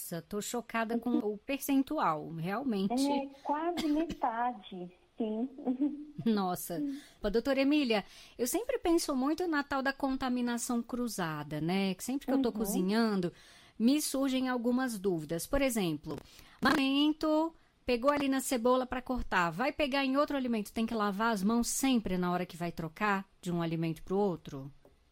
Nossa, tô chocada com o percentual, realmente. É quase metade, sim. Nossa. Pô, doutora Emília, eu sempre penso muito na tal da contaminação cruzada, né? Que sempre que eu tô Uhum. cozinhando, me surgem algumas dúvidas. Por exemplo, alimento, pegou ali na cebola para cortar, vai pegar em outro alimento, tem que lavar as mãos sempre na hora que vai trocar de um alimento para o outro?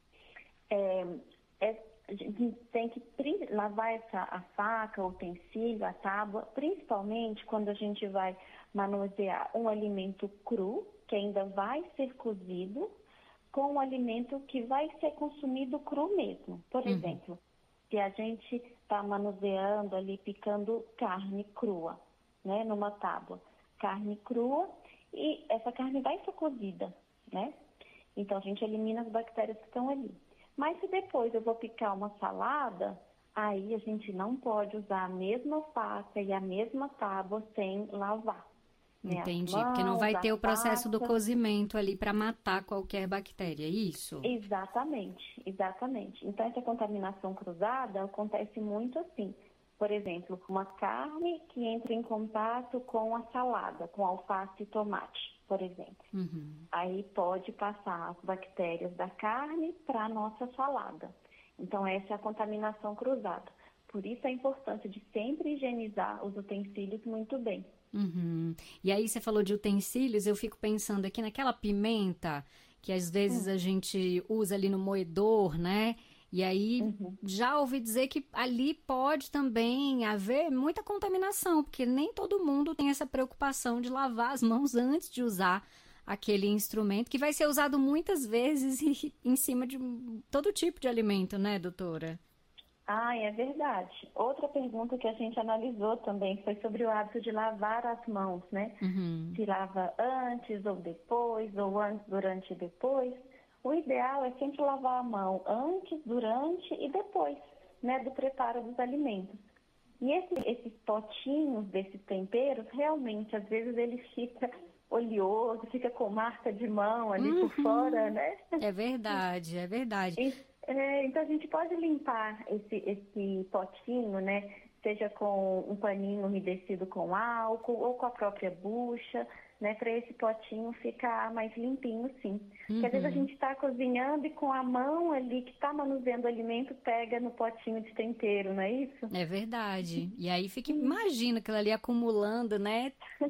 A gente tem que lavar a faca, o utensílio, a tábua, principalmente quando a gente vai manusear um alimento cru, que ainda vai ser cozido, com um alimento que vai ser consumido cru mesmo. Por Uhum. exemplo, se a gente está manuseando ali, picando carne crua, né, numa tábua, carne crua, e essa carne vai ser cozida, né? Então a gente elimina as bactérias que estão ali. Mas se depois eu vou picar uma salada, aí a gente não pode usar a mesma faca e a mesma tábua sem lavar, né? As Entendi, porque não mãos, vai a ter o processo do faca. cozimento ali para matar qualquer bactéria, é isso? Exatamente, exatamente. Então, essa contaminação cruzada acontece muito assim. Por exemplo, uma carne que entra em contato com a salada, com alface e tomate, por exemplo. Uhum. Aí pode passar as bactérias da carne para a nossa salada. Então, essa é a contaminação cruzada. Por isso a importância de sempre higienizar os utensílios muito bem. Uhum. E aí você falou de utensílios, eu fico pensando aqui naquela pimenta que às vezes a gente usa ali no moedor, né? E aí Uhum. já ouvi dizer que ali pode também haver muita contaminação, porque nem todo mundo tem essa preocupação de lavar as mãos antes de usar aquele instrumento que vai ser usado muitas vezes em cima de todo tipo de alimento, né, doutora? Ah, é verdade. Outra pergunta que a gente analisou também foi sobre o hábito de lavar as mãos, né? Uhum. Se lava antes ou depois, ou antes, durante e depois. O ideal é sempre lavar a mão antes, durante e depois, né, do preparo dos alimentos. E esses potinhos desses temperos, realmente, às vezes ele fica oleoso, fica com marca de mão ali por fora, Uhum. né? É verdade, é verdade. Então a gente pode limpar esse potinho, né? Seja com um paninho umedecido com álcool ou com a própria bucha, né? Para esse potinho ficar mais limpinho, sim. Porque às vezes a Uhum. gente está cozinhando e com a mão ali que está manuseando o alimento pega no potinho de tempero, não é isso? É verdade. E aí fica, imagina aquilo ali acumulando, né?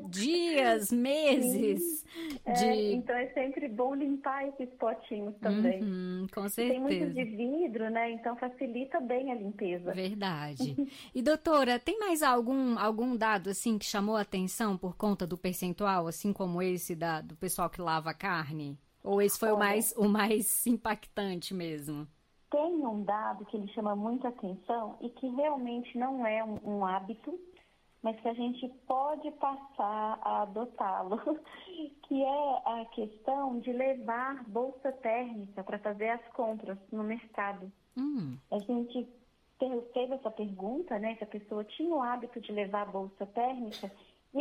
Dias, Sim. meses de. Então é sempre bom limpar esses potinhos também. Uhum, com E tem muitos de certeza. vidro, né? Então facilita bem a limpeza. Verdade. E doutora, tem mais algum dado assim que chamou a atenção por conta do percentual, assim como esse do pessoal que lava a carne? Ou esse foi o Olha, mais impactante mesmo? tem um dado que ele chama muita atenção e que realmente não é um hábito, mas que a gente pode passar a adotá-lo, que é a questão de levar bolsa térmica para fazer as compras no mercado. Hum, A gente teve essa pergunta, né, se a pessoa tinha o hábito de levar a bolsa térmica, e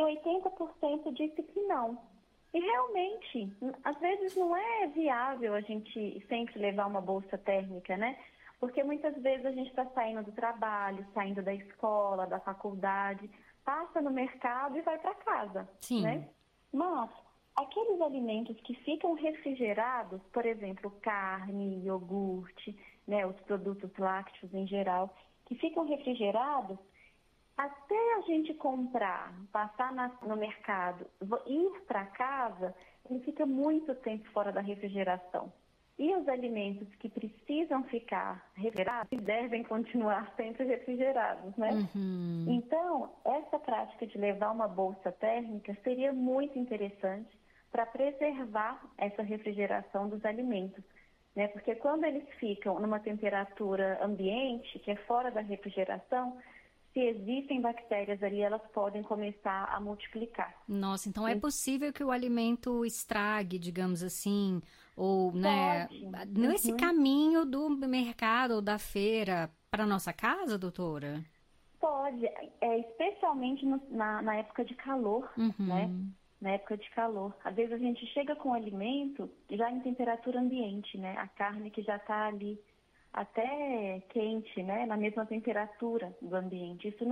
80% disse que não. E realmente, às vezes não é viável a gente sempre levar uma bolsa térmica, né? Porque muitas vezes a gente está saindo do trabalho, saindo da escola, da faculdade, passa no mercado e vai para casa, né? sim. Mas aqueles alimentos que ficam refrigerados, por exemplo, carne, iogurte, né, os produtos lácteos em geral, que ficam refrigerados, até a gente comprar, passar no mercado, ir para casa, ele fica muito tempo fora da refrigeração. E os alimentos que precisam ficar refrigerados devem continuar sempre refrigerados, né? Uhum. Então, essa prática de levar uma bolsa térmica seria muito interessante para preservar essa refrigeração dos alimentos, né? Porque quando eles ficam numa temperatura ambiente, que é fora da refrigeração, se existem bactérias ali, elas podem começar a multiplicar. Nossa, então é possível que o alimento estrague, digamos assim, ou, né, Pode. nesse Uhum. caminho do mercado ou da feira para nossa casa, doutora? Pode, especialmente na época de calor, né? Uhum. Na época de calor. Às vezes a gente chega com o alimento já em temperatura ambiente, né? A carne que já está ali até quente, né? Na mesma temperatura do ambiente. Isso